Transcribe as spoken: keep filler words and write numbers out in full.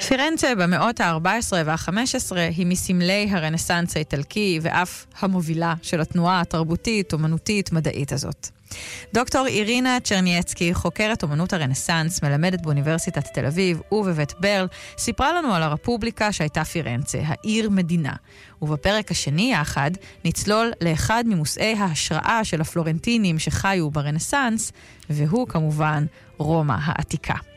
פירנצה במאות ה-ארבע עשרה וה-חמש עשרה היא מסמלי הרנסנס האיטלקי ואף המובילה של התנועה התרבותית, אומנותית, מדעית הזאת. דוקטור אירינה צ'רנייצקי, חוקרת אומנות הרנסנס, מלמדת באוניברסיטת תל אביב ובבית ברל, סיפרה לנו על הרפובליקה שהייתה פירנצה, העיר מדינה. ובפרק השני יחד נצלול לאחד ממושאי ההשראה של הפלורנטינים שחיו ברנסנס, והוא כמובן רומא העתיקה.